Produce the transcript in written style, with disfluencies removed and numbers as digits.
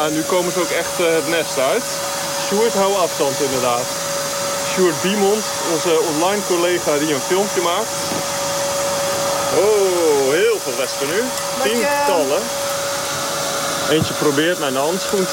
Ja, nu komen ze ook echt het nest uit. Sjoerd, hou afstand inderdaad. Sjoerd Biemond, onze online collega die een filmpje maakt. Oh, heel veel wespen nu. Tientallen. Eentje probeert mijn handschoen